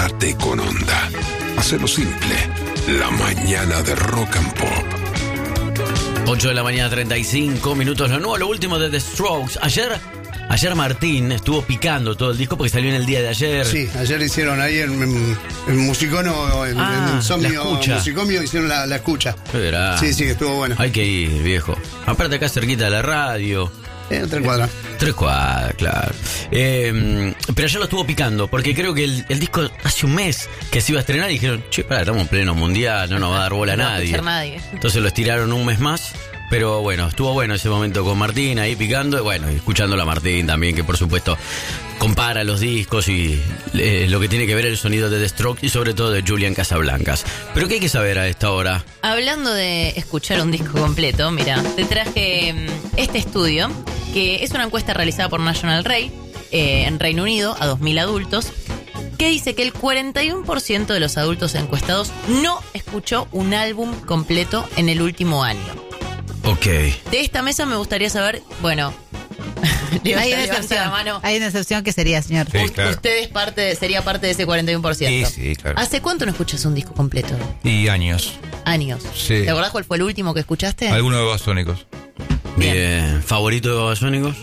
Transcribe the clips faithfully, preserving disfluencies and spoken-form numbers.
Despertate con Onda. Hacelo simple. La mañana de Rock and Pop. ocho de la mañana, treinta y cinco minutos. Lo nuevo, lo último de The Strokes. Ayer, ayer Martín estuvo picando todo el disco porque salió en el día de ayer. Sí, ayer hicieron ahí en, en, en Musicono, en, Ah, en Insomnio, la escucha. Musicomio, hicieron la, la escucha. Verá. Sí, sí, estuvo bueno. Hay que ir, viejo. Aparte acá cerquita de la radio. Eh, tres cuadras. Tres cuadras, claro. Eh, pero ayer lo estuvo picando, porque creo que el, el disco hace un mes que se iba a estrenar y dijeron, che, pará, estamos en pleno mundial, no nos va a dar bola a No va a nadie. escuchar nadie. Entonces lo estiraron un mes más. Pero bueno, estuvo bueno ese momento con Martín ahí picando. Y bueno, y escuchándolo a Martín también, que por supuesto compara los discos y eh, lo que tiene que ver el sonido de The Strokes y sobre todo de Julian Casablancas. Pero ¿qué hay que saber a esta hora? Hablando de escuchar un disco completo, mira, te traje mm, este estudio, que es una encuesta realizada por National Rail eh, en Reino Unido a dos mil adultos, que dice que el cuarenta y uno por ciento de los adultos encuestados no escuchó un álbum completo en el último año. Ok. De esta mesa me gustaría saber, bueno, Hay una levanta la excepción. mano. Hay una excepción que sería, señor. Sí, U- claro. Usted es parte, sería parte de ese cuarenta y uno por ciento. Sí, sí, claro. ¿Hace cuánto no escuchas un disco completo? Y años. Años. Sí. ¿Te acordás cuál fue el último que escuchaste? Algunos de Babasónicos. Bien. ¿Favorito de Babasónicos?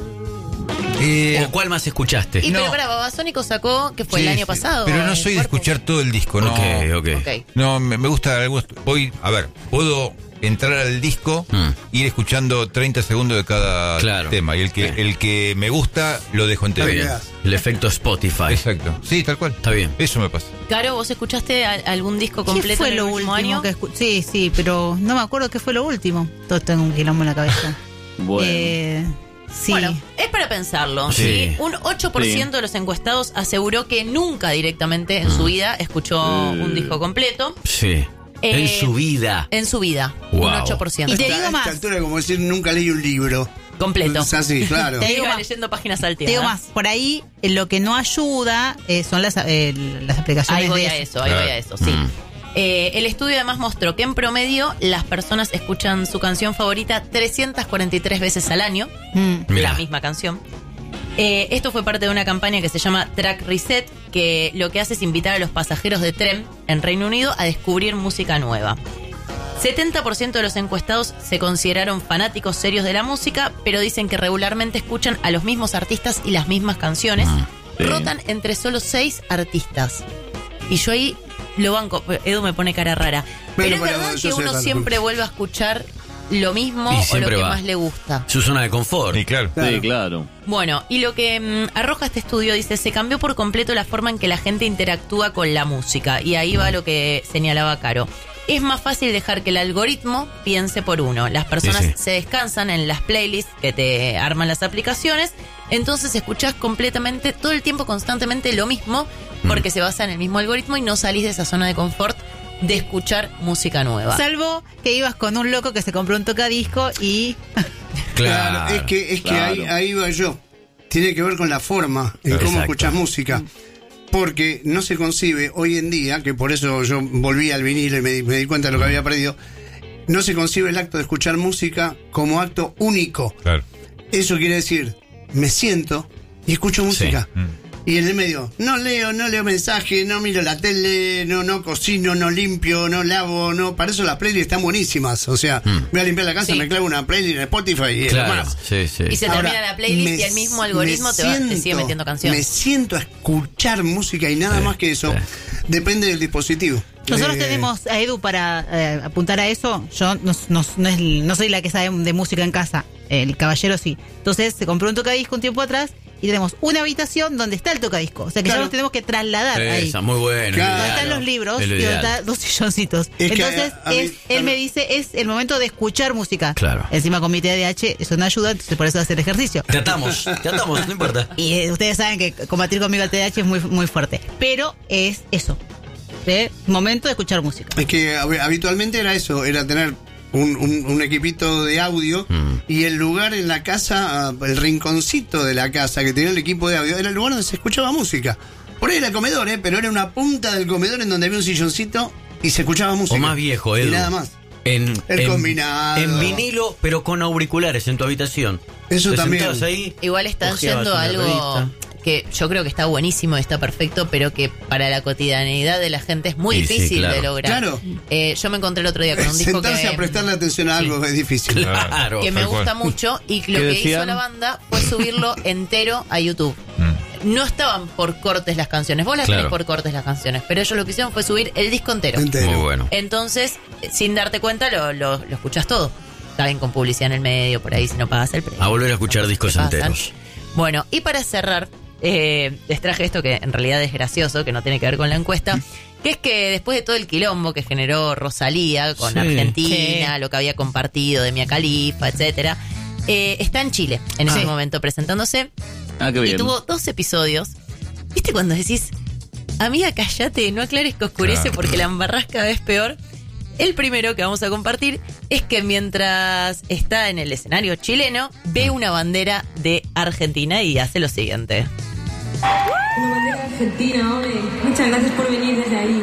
Eh, ¿O cuál más escuchaste? Y No. pero para Babasónico sacó, que fue sí, el año sí. pasado. Pero no eh, soy de fuerte. escuchar todo el disco, no. Ok, ok. Ok. No, me, me gusta algunos. Voy, a ver, puedo entrar al disco, Mm. ir escuchando treinta segundos de cada Claro. tema. Y el que, Sí. el que me gusta, lo dejo entero. Está bien. El efecto Spotify. Exacto. Sí, tal cual. Está bien. Eso me pasa. Caro, ¿vos escuchaste a- algún disco ¿Qué completo fue en el lo último último año? que escuché? Sí, sí, pero no me acuerdo qué fue lo último. Todo tengo un quilombo en la cabeza. Bueno. Eh, sí. Bueno, es para pensarlo. Sí. ¿sí? Un ocho por ciento de los encuestados aseguró que nunca directamente en su vida escuchó Mm. un disco completo. Sí. en Eh, su vida. En su vida. Wow. Un ocho por ciento. Y te A digo esta más. altura, como decir, nunca leí un libro. Completo. Es así, claro. Te Te digo iba más. leyendo páginas Te salteadas. digo más, por ahí eh, lo que no ayuda eh, son las, eh, las aplicaciones Ahí voy de a eso, ahí Claro. voy a eso, sí. Mm. Eh, el estudio además mostró que en promedio las personas escuchan su canción favorita trescientas cuarenta y tres veces al año, Mm. Mirá. la misma canción. Eh, esto fue parte de una campaña que se llama Track Reset, que lo que hace es invitar a los pasajeros de tren en Reino Unido a descubrir música nueva. setenta por ciento de los encuestados se consideraron fanáticos serios de la música, pero dicen que regularmente escuchan a los mismos artistas y las mismas canciones. sí. Rotan entre solo seis artistas. Y yo ahí lo banco. Edu me pone cara rara. Pero Bueno, es pero verdad yo que sé uno tanto. siempre vuelve a escuchar lo mismo Y o lo siempre que va. más le gusta. Su zona de confort. Y claro. Sí, claro. Bueno, y lo que mm, arroja este estudio, dice, se cambió por completo la forma en que la gente interactúa con la música. Y ahí va lo que señalaba Caro. Es más fácil dejar que el algoritmo piense por uno. Las personas Sí, sí. se descansan en las playlists que te arman las aplicaciones. Entonces escuchás completamente, todo el tiempo, constantemente lo mismo, porque se basa en el mismo algoritmo y no salís de esa zona de confort de escuchar música nueva. Salvo que ibas con un loco que se compró un tocadisco y... Claro. Es que, es que Claro. ahí, ahí va yo. Tiene que ver con la forma en cómo Exacto. escuchas música. Porque no se concibe hoy en día, que por eso yo volví al vinilo y me, di- me di cuenta de lo que había perdido, no se concibe el acto de escuchar música como acto único. Claro. Eso quiere decir, me siento y escucho música. Mm. Y en el medio, no leo, no leo mensajes, no miro la tele, no, no cocino, no limpio, no lavo, no. Para eso las playlists están buenísimas. O sea, Mm. voy a limpiar la casa, Sí. me clavo una playlist en Spotify y es Claro. más. Sí, sí. Y se Ahora, termina la playlist me- y el mismo algoritmo me te, va- te sigue siento- metiendo canciones. Me siento a escuchar música y nada Sí, más que eso. sí. Depende del dispositivo. Nosotros Eh, tenemos a Edu para eh, apuntar a eso. Yo no, no, no, es- no soy la que sabe de música en casa. El caballero sí. Entonces se compró un tocadisco un tiempo atrás y tenemos una habitación donde está el tocadisco. O sea que Claro. ya nos tenemos que trasladar ahí. Esa, muy bueno. Claro. Donde ideal. están los libros Es y lo donde ideal. están dos silloncitos. Es que Entonces, a- a mí- es, a él mí- me dice, es el momento de escuchar música. Claro. Encima con mi T D A H, eso no ayuda, entonces por eso hacer ejercicio. Te atamos, te atamos, no importa. Y eh, ustedes saben que combatir conmigo el T D A H es muy, muy fuerte. Pero es eso. ¿eh? Momento de escuchar música. Es que hab- habitualmente era eso, era tener un, un- un equipito de audio Mm. y el lugar en la casa, ah, el rinconcito de la casa que tenía el equipo de audio, era el lugar donde se escuchaba música. Por ahí era el comedor, ¿eh? Pero era una punta del comedor en donde había un silloncito y se escuchaba música. O más viejo, Edu. Y nada más. En, El en- combinado. En vinilo, pero con auriculares en tu habitación. Eso Te también. sentabas ahí. Igual están hojeabas yendo a una algo revista. que yo creo que está buenísimo, está perfecto, pero que para la cotidianeidad de la gente es muy Sí, sí, difícil claro. de lograr. Claro. Eh, yo me encontré el otro día con un disco Sentarse que, a prestarle atención a algo es difícil. Claro. que me tal cual. gusta mucho y lo ¿Qué que decían? hizo la banda fue subirlo entero a YouTube. No estaban por cortes las canciones, vos las Claro. tenés por cortes las canciones, pero ellos lo que hicieron fue subir el disco entero. Entero. Muy bueno. Entonces, eh, sin darte cuenta, lo, lo, lo escuchas todo. Saben, con publicidad en el medio, por ahí, si no pagas el precio. A volver a escuchar No, discos te pasan. enteros. Bueno, y para cerrar, eh, les traje esto que en realidad es gracioso, que no tiene que ver con la encuesta, que es que después de todo el quilombo que generó Rosalía con Sí. Argentina, Sí. lo que había compartido de Mia Khalifa, etcétera, eh, está en Chile en Sí. ese momento presentándose. Ah, qué Y bien. tuvo dos episodios. ¿Viste cuando decís, amiga, cállate, no aclares que oscurece Claro. porque la embarrás cada vez peor? El primero que vamos a compartir es que mientras está en el escenario chileno, ve una bandera de Argentina y hace lo siguiente. Una bandera argentina, hombre. Muchas gracias por venir desde ahí.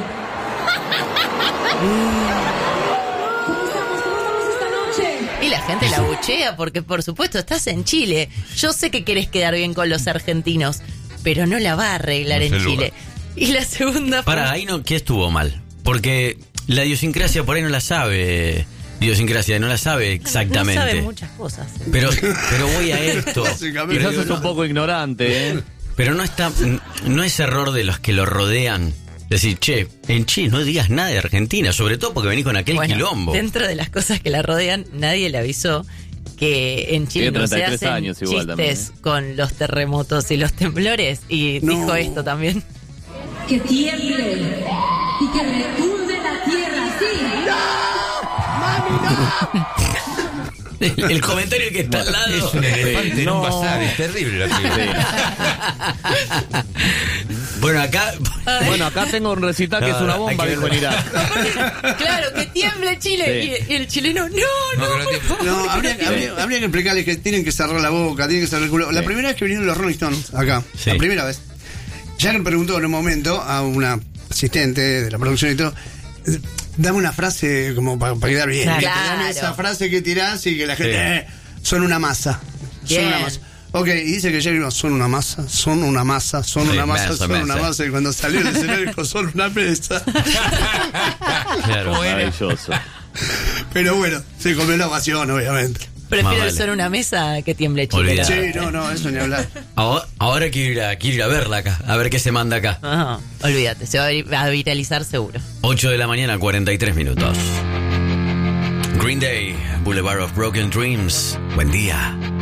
¿Cómo estamos? ¿Cómo estamos esta noche? Y la gente la buchea porque, por supuesto, estás en Chile. Yo sé que querés quedar bien con los argentinos, pero no la va a arreglar No en es el Chile. lugar. Y la segunda fue... Para, ahí no, ¿qué estuvo mal? Porque la idiosincrasia por ahí no la sabe. Idiosincrasia no la sabe exactamente. No sabe muchas cosas. Pero, pero voy a esto. Básicamente. Quizás Pero, es un poco ignorante, ¿eh? pero no está, no es error de los que lo rodean. Decir, che, en Chile no digas nada de Argentina, sobre todo porque venís con aquel Bueno, quilombo. dentro de las cosas que la rodean, nadie le avisó que en Chile Tiene no se treinta y tres hacen años igual chistes también, con los terremotos y los temblores. Y No. dijo esto también. Que tiemble y que retumbe la tierra, sí. El, el comentario que está al lado. Es un elefante en No. un bazar, es terrible la película. Bueno, acá. Bueno, acá tengo un recital que es una No, bomba, hay que dijo en verlo. Irak. Claro, que tiemble Chile. Sí. Y, y el chileno, no, No, no. que no tiene- No, habría, habría, habría que explicarles que tienen que cerrar la boca, tienen que cerrar el culo. La Sí. primera vez que vinieron los Rolling Stones acá, Sí. la primera vez, ya le preguntó en un momento a una asistente de la producción y todo, eh, dame una frase como para, para quedar bien. Claro. ¿viste? Dame esa frase que tirás y que la gente, Sí. eh, son una masa. Bien. Son una masa. Ok, y dice que Jerry no, son una masa, son una masa, son Sí, una masa, masa, son masa. una masa. Y cuando salió el escenario dijo, son una mesa. Claro. Maravilloso. Pero bueno, se comió la ovación, obviamente. Prefiero Más el vale. ser una mesa que tiemble Chile. Olvídate. Sí, no, no, eso ni hablar. Ahora, ahora quiero, ir a, quiero ir a verla acá, a ver qué se manda acá. Ajá, olvídate, se va a vir- a viralizar seguro. ocho de la mañana, cuarenta y tres minutos. Green Day, Boulevard of Broken Dreams. Buen día.